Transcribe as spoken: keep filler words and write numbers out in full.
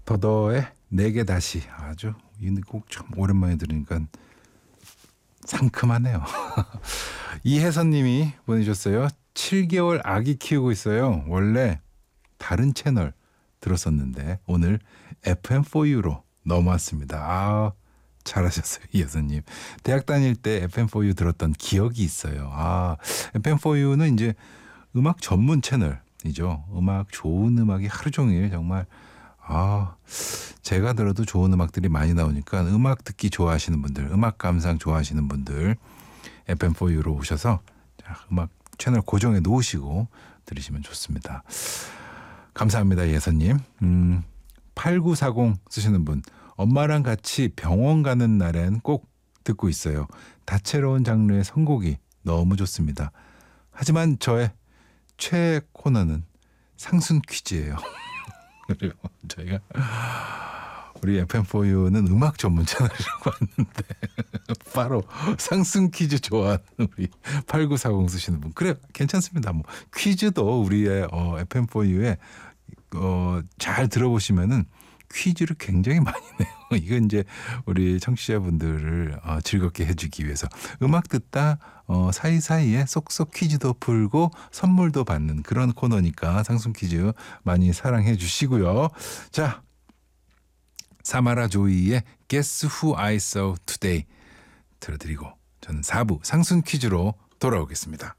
더더의 내게 다시. 아주 이 곡 참 오랜만에 들으니까 상큼하네요. 이혜선님이 보내주셨어요. 칠 개월 아기 키우고 있어요. 원래 다른 채널 들었었는데 오늘 에프엠포유로 넘어왔습니다. 아, 잘하셨어요, 이혜선님. 대학 다닐 때 에프엠포유 들었던 기억이 있어요. 아, 에프엠포유는 이제 음악 전문 채널이죠. 음악, 좋은 음악이 하루 종일 정말 아, 제가 들어도 좋은 음악들이 많이 나오니까 음악 듣기 좋아하시는 분들, 음악 감상 좋아하시는 분들 에프엠포유로 오셔서 음악 채널 고정해 놓으시고 들으시면 좋습니다. 감사합니다, 예선님. 음, 팔구사공 쓰시는 분, 엄마랑 같이 병원 가는 날엔 꼭 듣고 있어요. 다채로운 장르의 선곡이 너무 좋습니다. 하지만 저의 최애 코너는 상순 퀴즈예요. 그리고 저희가 우리 에프엠포유는 음악 전문 채널이라고 하는데 바로 상순 퀴즈 좋아하는 우리 팔구사공 쓰시는 분, 그래 괜찮습니다. 뭐 퀴즈도 우리의 어, 에프엠포유에 어, 잘 들어보시면은 퀴즈를 굉장히 많이 내요. 이건 이제 우리 청취자분들을 어, 즐겁게 해주기 위해서 음악 듣다 어, 사이사이에 쏙쏙 퀴즈도 풀고 선물도 받는 그런 코너니까 상순 퀴즈 많이 사랑해 주시고요. 자, 사마라 조이의 Guess Who I Saw Today 들어드리고 저는 사 부 상순 퀴즈로 돌아오겠습니다.